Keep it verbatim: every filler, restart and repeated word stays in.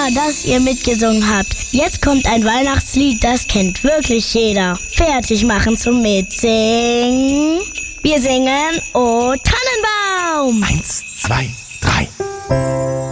Super, dass ihr mitgesungen habt. Jetzt kommt ein Weihnachtslied, das kennt wirklich jeder. Fertig machen zum Mitsingen. Wir singen O Tannenbaum. Eins, zwei,